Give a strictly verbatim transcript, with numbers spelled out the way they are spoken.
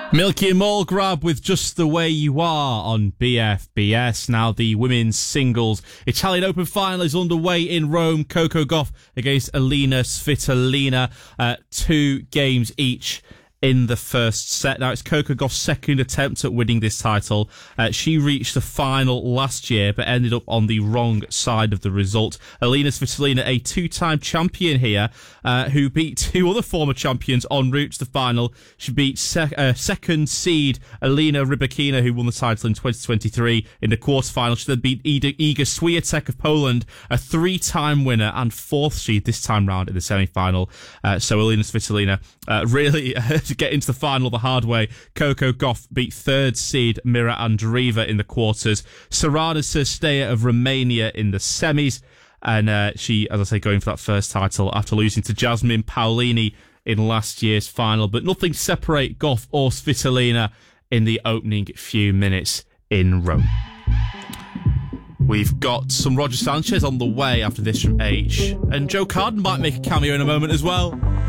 Milky and Mole Grab with Just the Way You Are on B F B S. Now the women's singles Italian Open final is underway in Rome. Coco Gauff against Alina Svitolina. Uh, two games each in the first set. Now, it's Coco Gauff's second attempt at winning this title. Uh, she reached the final last year, but ended up on the wrong side of the result. Alina Svitolina, a two-time champion here, uh, who beat two other former champions en route to the final. She beat sec- uh, second seed Alina Rybakina, who won the title in twenty twenty-three in the quarterfinal. She then beat Iga, Iga Swiatek of Poland, a three-time winner and fourth seed this time round in the semi-final. Uh, so Alina Svitolina uh, really... to get into the final the hard way. Coco Gauff beat third seed Mira Andreeva in the quarters. Sorana Cirstea of Romania in the semis. And uh, she, as I say, going for that first title after losing to Jasmine Paolini in last year's final. But nothing to separate Gauff or Svitolina in the opening few minutes in Rome. We've got some Roger Sanchez on the way after this from H. And Joe Carden might make a cameo in a moment as well.